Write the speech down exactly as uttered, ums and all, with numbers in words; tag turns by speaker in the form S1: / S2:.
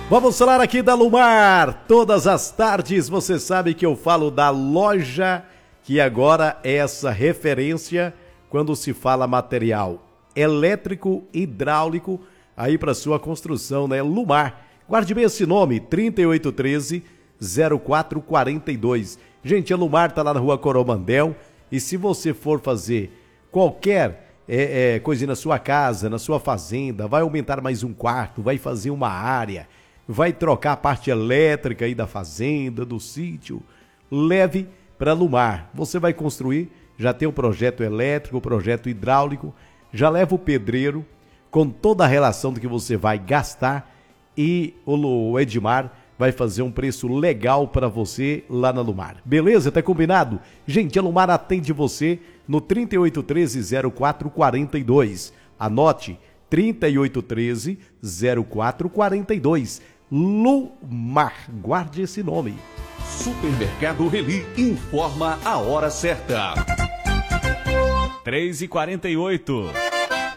S1: Vamos falar aqui da Lumar. Todas as tardes você sabe que eu falo da loja que agora é essa referência quando se fala material elétrico, hidráulico, aí para sua construção, né? Lumar. Guarde bem esse nome, trinta e oito treze, zero quatro quarenta e dois. Gente, a Lumar tá lá na rua Coromandel e se você for fazer qualquer é, é, coisa na sua casa, na sua fazenda, vai aumentar mais um quarto, vai fazer uma área, vai trocar a parte elétrica aí da fazenda, do sítio, leve para Lumar. Você vai construir, já tem o projeto elétrico, o projeto hidráulico, já leva o pedreiro com toda a relação do que você vai gastar e o Edmar vai fazer um preço legal para você lá na Lumar. Beleza? Tá combinado? Gente, a Lumar atende você no trinta e oito treze, zero quatro quarenta e dois. Anote, trinta e oito treze, zero quatro quarenta e dois. Lumar, guarde esse nome.
S2: Supermercado Reli informa a hora certa.
S3: três e quarenta e oito.